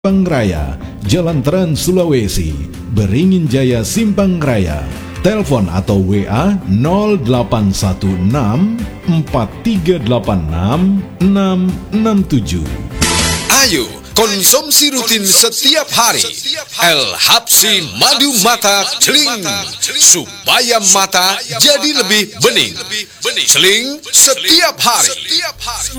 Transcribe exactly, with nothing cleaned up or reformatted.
Simpang Raya, Jalan Trans Sulawesi, Beringin Jaya Simpang Raya. Telepon atau W A nol delapan satu enam empat tiga delapan enam enam enam tujuh. Ayo konsumsi rutin setiap hari El-Habsi Madu Mata Celing supaya mata jadi lebih bening. Celing setiap hari.